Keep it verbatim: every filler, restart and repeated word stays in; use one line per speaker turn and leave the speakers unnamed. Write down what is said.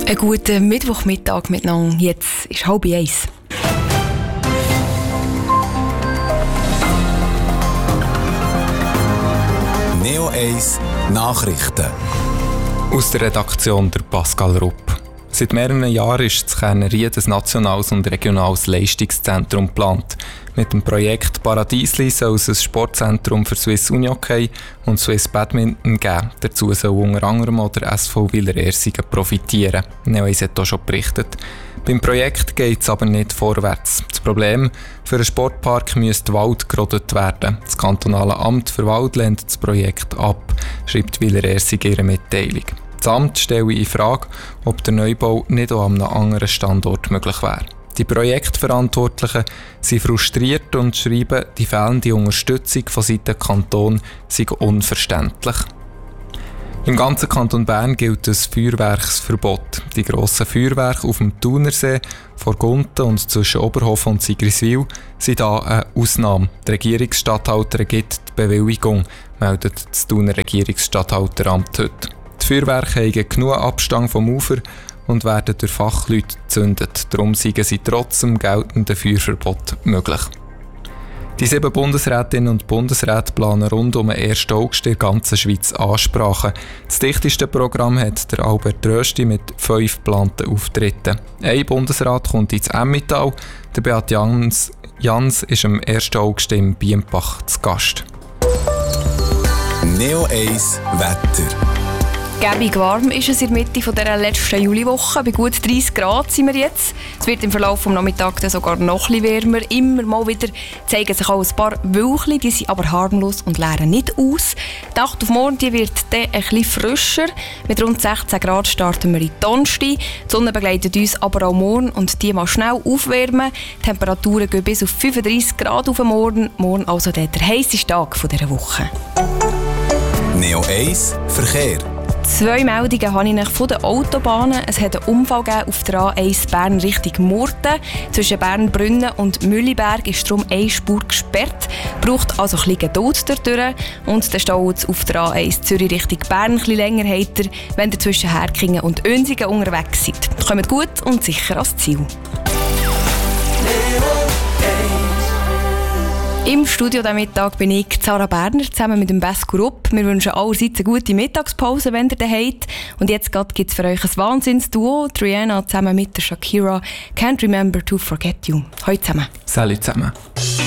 Einen guten Mittwochmittag miteinander. Jetzt ist halb eins.
Neo eins Nachrichten.
Aus der Redaktion der Pascal Rupp. Seit mehreren Jahren ist in Kernerie ein nationales und regionales Leistungszentrum geplant. Mit dem Projekt Paradiesli soll es ein Sportzentrum für Swiss Unihockey und Swiss Badminton geben. Dazu soll unter anderem auch der S V Wilerersingen profitieren. Neo eins hat auch schon berichtet. Beim Projekt geht es aber nicht vorwärts. Das Problem: für einen Sportpark müsste Wald gerodet werden. Das kantonale Amt für Wald lehnt das Projekt ab, schreibt Wilerersing in ihrer Mitteilung. Das Amt stelle in Frage, ob der Neubau nicht auch an einem anderen Standort möglich wäre. Die Projektverantwortlichen sind frustriert und schreiben, die fehlende Unterstützung von Seiten Kanton sei unverständlich. Im ganzen Kanton Bern gilt ein Feuerwerksverbot. Die grossen Feuerwerke auf dem Thunersee, vor Gunten und zwischen Oberhofen und Sigriswil sind da eine Ausnahme. Die Regierungsstatthalterin gibt die Bewilligung, meldet das Thuner Regierungsstatthalteramt heute. Die Feuerwerke haben genug Abstand vom Ufer und werden durch Fachleute gezündet. Darum seien sie trotz dem geltenden Feuerverbot möglich. Die sieben Bundesrätinnen und Bundesräte planen rund um den ersten August in der ganzen Schweiz Ansprachen. Das dichteste Programm hat der Albert Rösti mit fünf geplanten Auftritten. Ein Bundesrat kommt ins Emmental. Der Beat Jans, Jans ist am ersten August im Bienbach zu Gast.
Neo eins Wetter.
Gäbig warm ist es in der Mitte dieser letzten Juliwoche. Bei gut dreissig Grad sind wir jetzt. Es wird im Verlauf des Nachmittags sogar noch etwas wärmer. Immer mal wieder zeigen sich auch ein paar Wölkchen, die sind aber harmlos und leeren nicht aus. Die Nacht auf morgen die wird dann ein bisschen frischer. Mit rund sechzehn Grad starten wir in die Donnerstag. Die Sonne begleitet uns aber auch morgen und die mal schnell aufwärmen. Die Temperaturen gehen bis auf fünfunddreissig Grad auf morgen. Morgen also der, der heisseste Tag dieser Woche.
Neo eins Verkehr.
Zwei Meldungen habe ich von den Autobahnen. Es hat einen Unfall gegeben auf der A eins Bern Richtung Murten. Zwischen Bernbrünnen und Mühliberg ist darum eine Spur gesperrt. Braucht also ein bisschen Geduld dadurch. Und der Stau auf der A eins Zürich Richtung Bern ein bisschen länger heiter, wenn ihr zwischen Herkingen und Önsingen unterwegs seid. Kommt gut und sicher ans Ziel. Im Studio diesen Mittag bin ich, Sarah Berner, zusammen mit dem Pascal Rupp. Wir wünschen allerseits eine gute Mittagspause, wenn ihr den habt. Und jetzt gibt es für euch ein Wahnsinnsduo. Rihanna zusammen mit der Shakira. Can't remember to forget you. Hallo zusammen.
Salut zusammen.